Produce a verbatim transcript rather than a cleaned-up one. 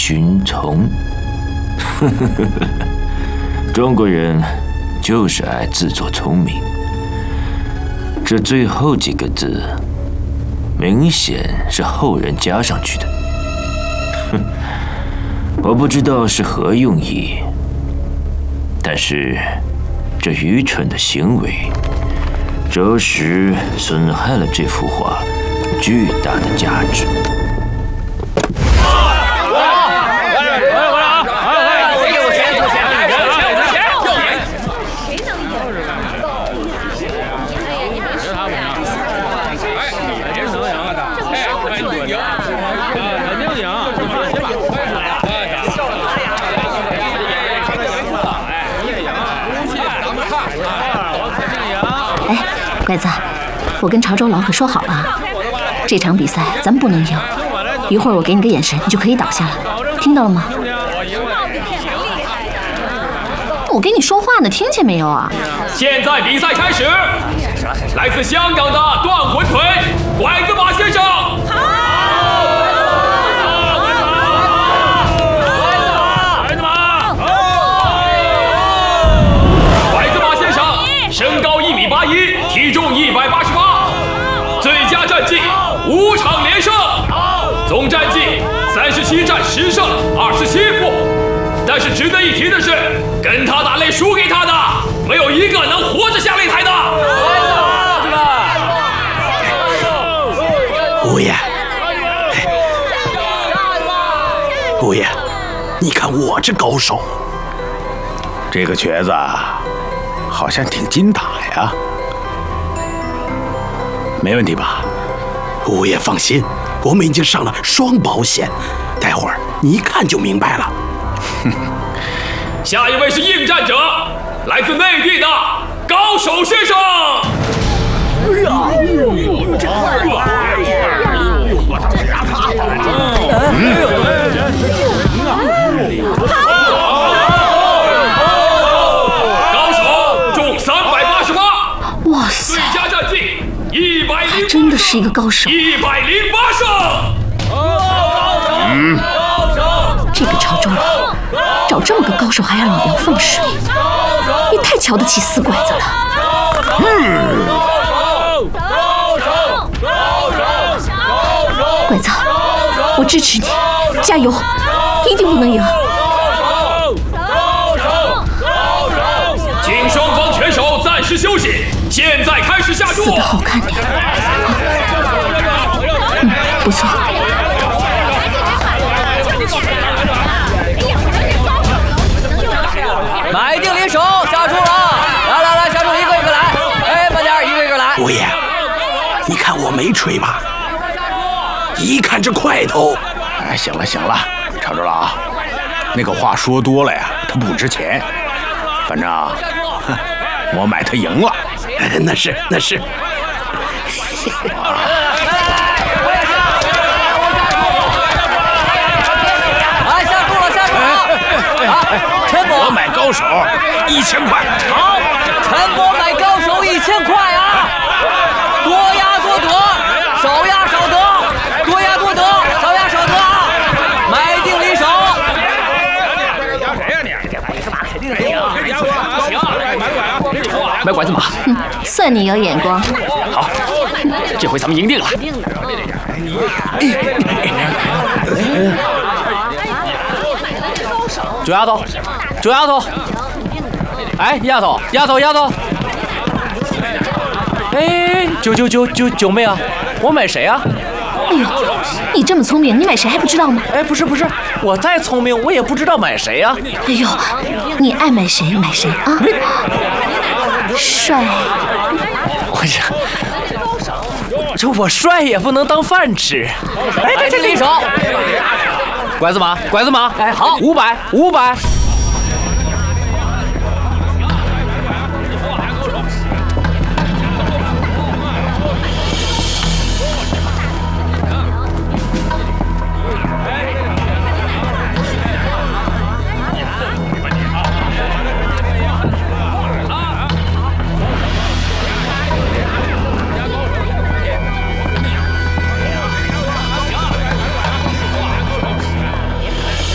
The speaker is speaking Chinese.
寻从。中国人就是爱自作聪明。这最后几个字，明显是后人加上去的。哼，我不知道是何用意，但是这愚蠢的行为，着实损害了这幅画巨大的价值。 拐子，我跟潮州佬可说好了，这场比赛咱们不能赢。一会儿我给你个眼神，你就可以倒下了，听到了吗？我跟你说话呢，听见没有啊？ 现在比赛开始，来自香港的断魂腿拐子马先生。身高一米八一，体重一百八十八，最佳战绩五场连胜，总战绩三十七战十胜二十七负。但是值得一提的是，跟他打擂输给他的，没有一个能活着下擂台的。 五爷，五爷，你看我这高手， 这个瘸子好像挺精打呀，没问题吧？ 五爷放心，我们已经上了双保险，待会儿你一看就明白了。 下一位是应战者，来自内地的高手先生。哎呀，这快吧！ 哇塞！ 最佳战绩一百零， 他真的是一个高手， 一百零八胜。 嗯，这个潮州佬找这么个高手还让老梁放水，也太瞧得起死拐子了。嗯，拐子，我支持你，加油，一定不能赢。 请双方拳手暂时休息，现在开始下注。 死得好看点。嗯，不错。 买定离手，下注了！来来来，下注一个一个来。哎，慢点，一个一个来。 五爷，你看我没吹吧？一看这块头。 哎，行了行了，潮州佬，那个话说多了呀，它不值钱。反正，哼，我买他赢了。 那是那是。 哎，下注了，下注了！啊，陈伯， 我买高手一千块。 好，陈伯买高手一千块啊！多压多得，少压少得，多压多得，少压少得啊！买定离手。 压谁呀你？这马肯定是赢。行， 买拐子马。 嗯，算你有眼光。 好，这回咱们赢定了。九丫头，九丫头，哎，丫头，丫头，丫头，哎，九九九九九妹啊，我买谁啊？ 哎呦，你这么聪明，你买谁还不知道吗？ 哎，不是不是，我再聪明，我也不知道买谁啊。 哎呦，你爱买谁买谁啊！帅， 我这这我帅也不能当饭吃。哎，这这离手，拐子马，拐子马，哎，好，五百五百。